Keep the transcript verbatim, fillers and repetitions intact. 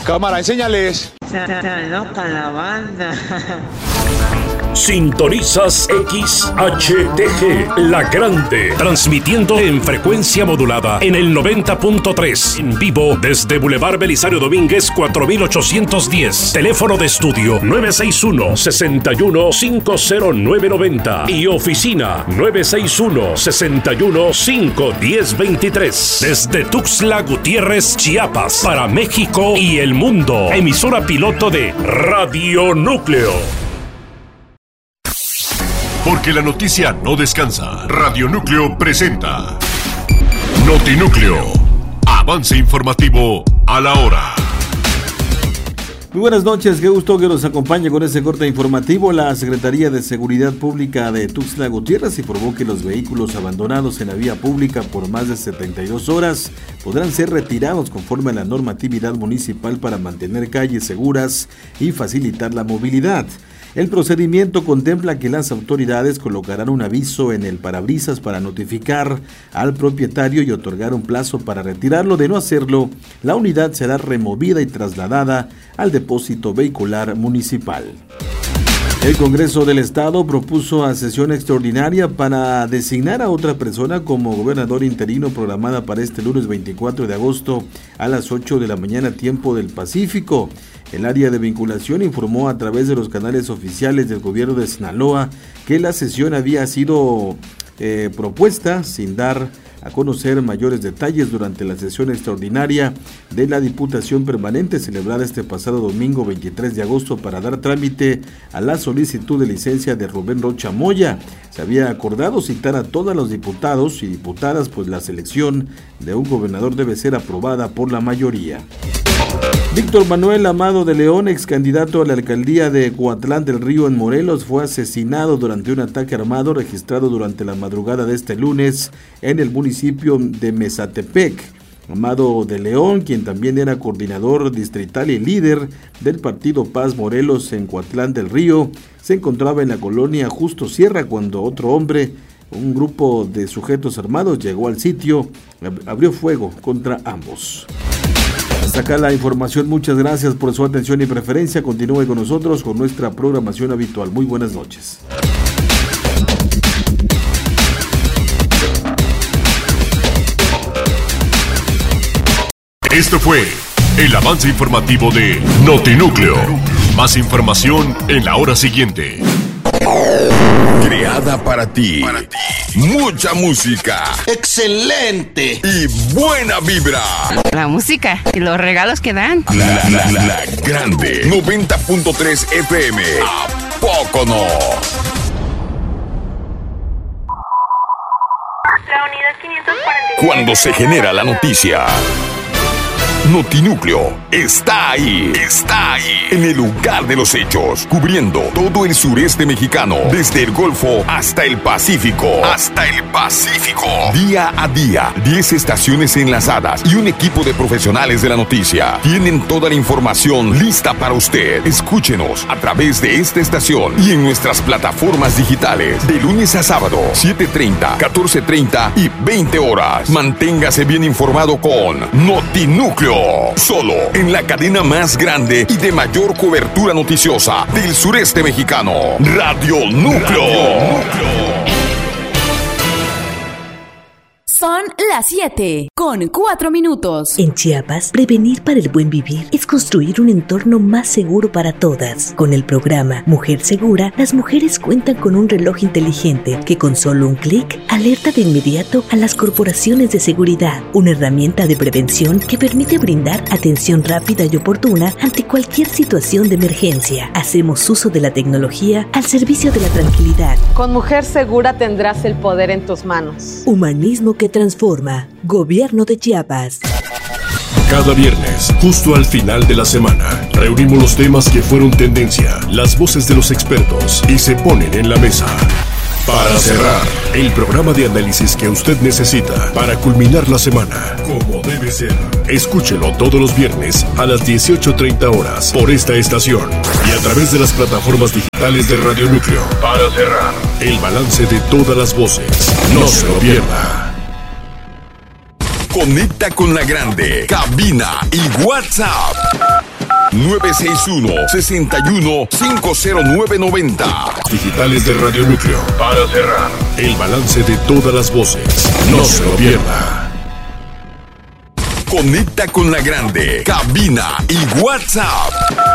Cámara, enséñales. Loca la banda. Sintonizas X H T G, La Grande, transmitiendo en frecuencia modulada en el noventa punto tres, en vivo desde Boulevard Belisario Domínguez cuatro mil ochocientos diez. Teléfono de estudio nueve seis uno, seis uno cinco cero nueve nueve cero y oficina nueve seis uno, seis uno cinco uno cero dos tres. Desde Tuxtla Gutiérrez, Chiapas, para México y el mundo. Emisora piloto de Radio Núcleo. Porque la noticia no descansa. Radio Núcleo presenta Notinúcleo. Avance informativo a la hora. Muy buenas noches, qué gusto que nos acompañe con este corte informativo. La Secretaría de Seguridad Pública de Tuxtla Gutiérrez informó que los vehículos abandonados en la vía pública por más de setenta y dos horas podrán ser retirados conforme a la normatividad municipal para mantener calles seguras y facilitar la movilidad. El procedimiento contempla que las autoridades colocarán un aviso en el parabrisas para notificar al propietario y otorgar un plazo para retirarlo. De no hacerlo, la unidad será removida y trasladada al depósito vehicular municipal. El Congreso del Estado propuso a sesión extraordinaria para designar a otra persona como gobernador interino programada para este lunes veinticuatro de agosto a las ocho de la mañana, tiempo del Pacífico. El área de vinculación informó a través de los canales oficiales del gobierno de Sinaloa que la sesión había sido eh, propuesta sin dar a conocer mayores detalles durante la sesión extraordinaria de la Diputación Permanente celebrada este pasado domingo veintitrés de agosto para dar trámite a la solicitud de licencia de Rubén Rocha Moya. Se había acordado citar a todos los diputados y diputadas, pues la selección de un gobernador debe ser aprobada por la mayoría. Víctor Manuel Amado de León, ex candidato a la alcaldía de Coatlán del Río en Morelos, fue asesinado durante un ataque armado registrado durante la madrugada de este lunes en el municipio de Mezatepec. Amado de León, quien también era coordinador distrital y líder del partido Paz Morelos en Coatlán del Río, se encontraba en la colonia Justo Sierra cuando otro hombre, un grupo de sujetos armados, llegó al sitio, abrió fuego contra ambos. Hasta acá la información, muchas gracias por su atención y preferencia. Continúe con nosotros con nuestra programación habitual. Muy buenas noches. Esto fue el avance informativo de Notinúcleo. Más información en la hora siguiente. Creada para ti. Para ti. Mucha música. ¡Excelente! Y buena vibra. La música y los regalos que dan. La, la, la, la Grande. noventa punto tres F M. ¿A poco no? La unidad quinientos cuarenta y siete. Cuando se genera la noticia, Notinúcleo está ahí, está ahí, en el lugar de los hechos, cubriendo todo el sureste mexicano, desde el Golfo hasta el Pacífico, hasta el Pacífico. Día a día, diez estaciones enlazadas y un equipo de profesionales de la noticia tienen toda la información lista para usted. Escúchenos a través de esta estación y en nuestras plataformas digitales, de lunes a sábado, siete treinta, catorce treinta y veinte horas. Manténgase bien informado con Notinúcleo. Solo en la cadena más grande y de mayor cobertura noticiosa del sureste mexicano, Radio Núcleo. Radio Núcleo. Son las siete, con cuatro minutos. En Chiapas, prevenir para el buen vivir es construir un entorno más seguro para todas. Con el programa Mujer Segura, las mujeres cuentan con un reloj inteligente que con solo un clic alerta de inmediato a las corporaciones de seguridad. Una herramienta de prevención que permite brindar atención rápida y oportuna ante cualquier situación de emergencia. Hacemos uso de la tecnología al servicio de la tranquilidad. Con Mujer Segura tendrás el poder en tus manos. Humanismo que transforma. Gobierno de Chiapas. Cada viernes, justo al final de la semana, reunimos los temas que fueron tendencia, las voces de los expertos y se ponen en la mesa. Para cerrar, el programa de análisis que usted necesita para culminar la semana, como debe ser. Escúchelo todos los viernes a las dieciocho treinta horas por esta estación y a través de las plataformas digitales de Radio Núcleo. Para cerrar, el balance de todas las voces. No se lo pierda. Conecta con la Grande, cabina y WhatsApp. nueve seis uno, seis uno, cinco cero nueve nueve cero. Digitales de Radio Núcleo. Para cerrar, el balance de todas las voces. No se lo pierda. Conecta con la grande. Cabina y WhatsApp.